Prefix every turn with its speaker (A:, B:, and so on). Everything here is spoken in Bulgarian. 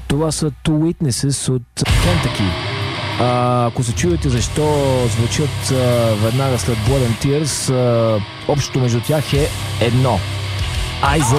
A: Това са Two Witnesses от Kentucky. Ако се чуете защо звучат веднага след Blood and Tears, общото между тях е едно. Isaac